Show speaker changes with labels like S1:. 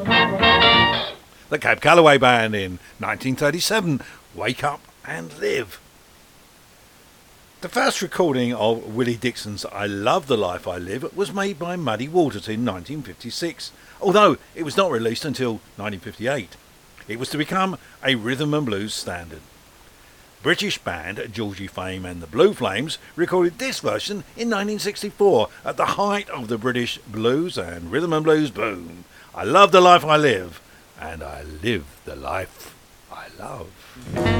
S1: The Cab Calloway Band in 1937, Wake Up and Live. The first recording of Willie Dixon's I Love the Life I Live was made by Muddy Waters in 1956, although it was not released until 1958. It was to become a rhythm and blues standard. British band Georgie Fame and the Blue Flames recorded this version in 1964 at the height of the British blues and rhythm and blues boom. I love the life I live, and I live the life I love.